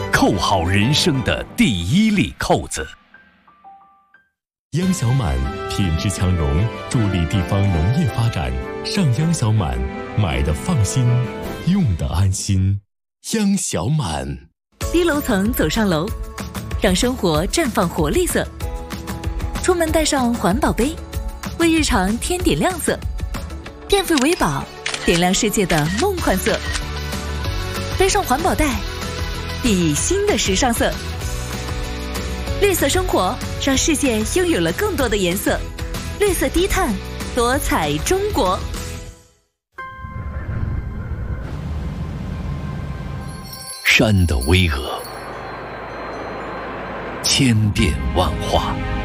扣好人生的第一粒扣子。 央小满品质强融，助力地方农业发展。上央小满，买的放心，用的安心。央小满。 低楼层走上楼，让生活绽放活力色。出门带上环保杯，为日常添点亮色。电费为宝，点亮世界的梦幻色。背上环保袋，熠熠新的时尚色。绿色生活，让世界拥有了更多的颜色。绿色低碳，多彩中国。 山的巍峨，千变万化。